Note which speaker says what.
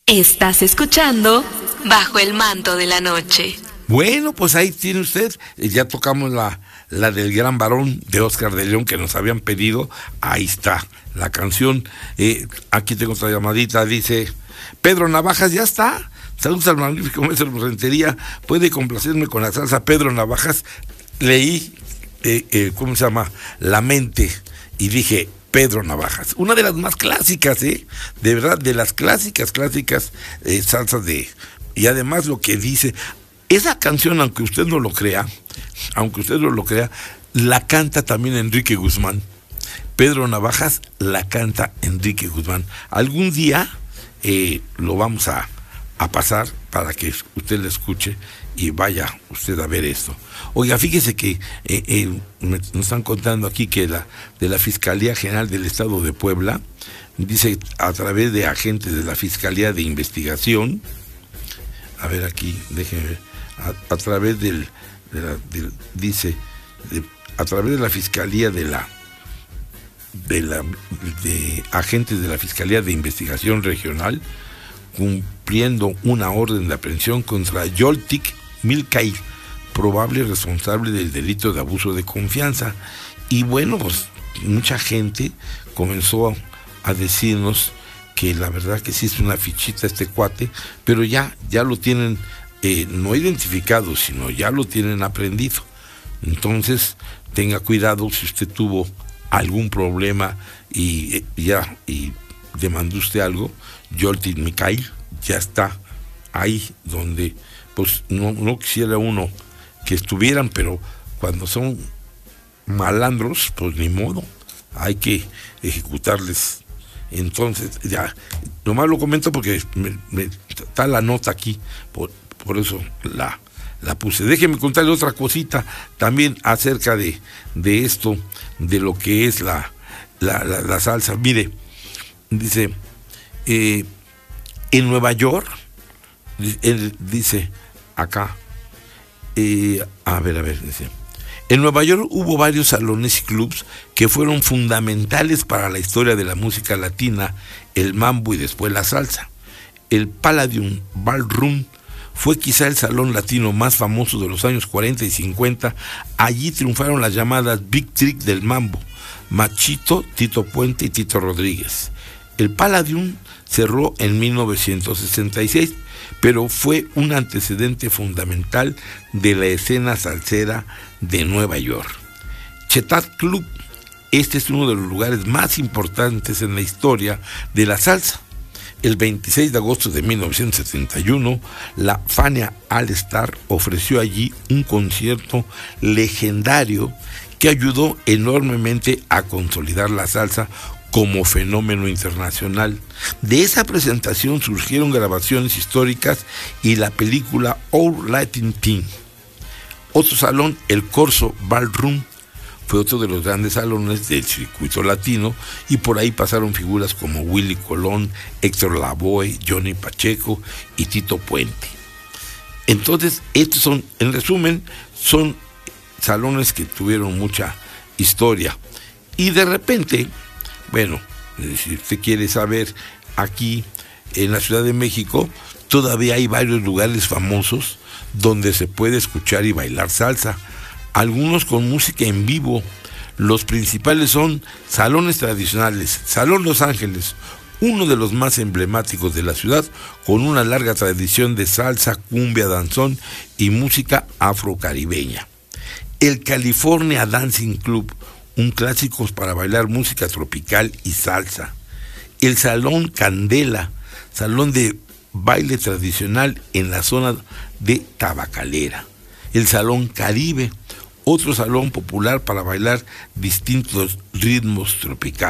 Speaker 1: Estás escuchando Bajo el Manto de la Noche.
Speaker 2: Bueno, pues ahí tiene usted, ya tocamos la del Gran Varón de Oscar de León que nos habían pedido. Ahí está la canción. Aquí tengo otra llamadita, dice Pedro Navajas, ya está. Saludos al magnífico maestro de Rentería. ¿Puede complacerme con la salsa Pedro Navajas? Leí, ¿cómo se llama? La mente y dije Pedro Navajas. Una de las más clásicas, de verdad, de las clásicas salsas de... Y además lo que dice... Esa canción, aunque usted no lo crea, la canta también Enrique Guzmán. Pedro Navajas la canta Enrique Guzmán. Algún día lo vamos a pasar para que usted la escuche y vaya usted a ver esto. Oiga, fíjese que nos están contando aquí que de la Fiscalía General del Estado de Puebla, dice a través de agentes de la Fiscalía de Investigación, a ver aquí, déjenme ver, a través de la Fiscalía de agentes de la Fiscalía de Investigación Regional, cumpliendo una orden de aprehensión contra Yoltik Milcay, probable responsable del delito de abuso de confianza. Y bueno, pues mucha gente comenzó a decirnos que la verdad que sí es una fichita este cuate, pero ya lo tienen no identificado, sino ya lo tienen aprendido. Entonces tenga cuidado si usted tuvo algún problema y demandó usted algo. Yoltik Milcay ya está ahí donde pues no quisiera uno que estuvieran, pero cuando son malandros pues ni modo, hay que ejecutarles. Entonces ya nomás lo comento porque me está la nota aquí, por eso la puse. Déjeme contarle otra cosita también acerca de esto, de lo que es la salsa. Mire, dice, en Nueva York, él dice acá, a ver, dice, en Nueva York hubo varios salones y clubs que fueron fundamentales para la historia de la música latina, el mambo y después la salsa. El Palladium Ballroom fue quizá el salón latino más famoso de los años 40 y 50. Allí triunfaron las llamadas Big Trick del mambo, Machito, Tito Puente y Tito Rodríguez. El Palladium cerró en 1966, pero fue un antecedente fundamental de la escena salsera de Nueva York. Chetat Club, este es uno de los lugares más importantes en la historia de la salsa. El 26 de agosto de 1971, la Fania All Star ofreció allí un concierto legendario que ayudó enormemente a consolidar la salsa como fenómeno internacional. De esa presentación surgieron grabaciones históricas y la película Our Latin Team. Otro salón, el Corso Ballroom, fue otro de los grandes salones del circuito latino y por ahí pasaron figuras como Willy Colón, Héctor Lavoe, Johnny Pacheco y Tito Puente. Entonces, estos son, en resumen, son salones que tuvieron mucha historia. Y de repente, bueno, si usted quiere saber, aquí en la Ciudad de México todavía hay varios lugares famosos donde se puede escuchar y bailar salsa, algunos con música en vivo. Los principales son salones tradicionales. Salón Los Ángeles, uno de los más emblemáticos de la ciudad, con una larga tradición de salsa, cumbia, danzón y música afrocaribeña. El California Dancing Club, un clásico para bailar música tropical y salsa. El Salón Candela, salón de baile tradicional en la zona de Tabacalera. El Salón Caribe, otro salón popular para bailar distintos ritmos tropicales.